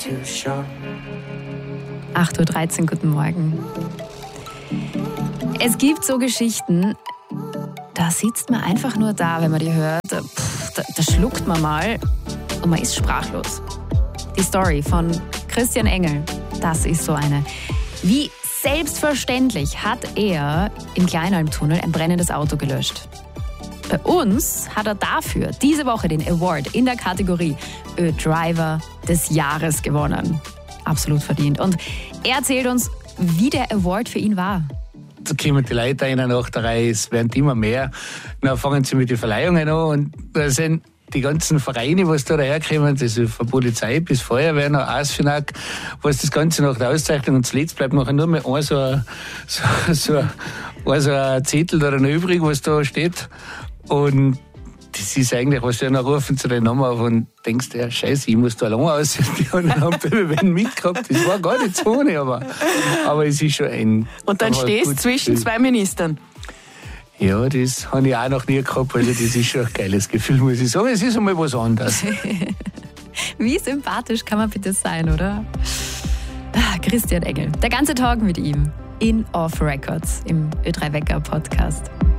8:13 Uhr, guten Morgen. Es gibt so Geschichten, da sitzt man einfach nur da, wenn man die hört. Da schluckt man mal und man ist sprachlos. Die Story von Christian Engel, das ist so eine. Wie selbstverständlich hat er im Kleinalmtunnel ein brennendes Auto gelöscht. Bei uns hat er dafür diese Woche den Award in der Kategorie Ö-Driver des Jahres gewonnen. Absolut verdient. Und er erzählt uns, wie der Award für ihn war. Da kommen die Leute einer nach der Reihe, es werden immer mehr. Dann fangen sie mit den Verleihungen an und da sind die ganzen Vereine, was da daherkommen, also von Polizei bis Feuerwehr, noch ASFINAG, was das Ganze nach der Auszeichnung und zuletzt bleibt nachher nur mehr ein so ein Zettel da noch übrig, was da steht. Und das ist eigentlich, was dann rufen zu den Namen auf und denkst, ja scheiße, ich muss da lang aussehen. Die anderen haben mitgehabt. Das war gar nicht so ohne, aber es ist schon ein... Und dann stehst du zwischen zwei Ministern. Ja, das habe ich auch noch nie gehabt. Also das ist schon ein geiles Gefühl, muss ich sagen. Es ist einmal was anderes. Wie sympathisch kann man bitte sein, oder? Christian Engel. Der ganze Tag mit ihm in Off Records im Ö3 Wecker Podcast.